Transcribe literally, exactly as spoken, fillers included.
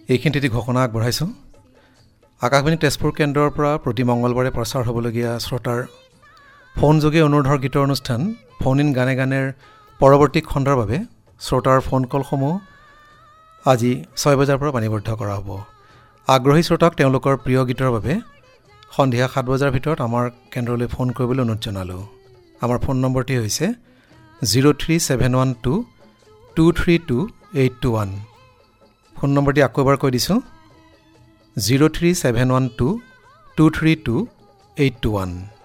এইখিনিতে ঘোষণা আগবঢ়াইছোঁ। আকাশবাণী তেজপুৰ কেন্দ্ৰৰ পৰা প্ৰতি মঙলবাৰে প্ৰচাৰ হ'বলগীয়া শ্ৰোতাৰ ফোনযোগে অনুৰোধৰ গীতৰ অনুষ্ঠান ফোন ইন গানে গানেৰ পৰৱৰ্তী খণ্ডৰ বাবে শ্ৰোতাৰ ফোন কলসমূহ আজি ছয় বজাৰ পৰা পাণীবদ্ধ কৰা হ'ব। আগ্ৰহী শ্ৰোতাক তেওঁলোকৰ প্ৰিয় গীতৰ বাবে সন্ধিয়া সাত বজাৰ ভিতৰত আমাৰ কেন্দ্ৰলৈ ফোন কৰিবলৈ অনুৰোধ জনালোঁ। আমাৰ ফোন নম্বৰটি হৈছে zero' three seven one two two three two eight two one. Phone নম্বৰটি আকৌ এবাৰ কৈ দিছোঁ zero' three seven one two two three two eight two one.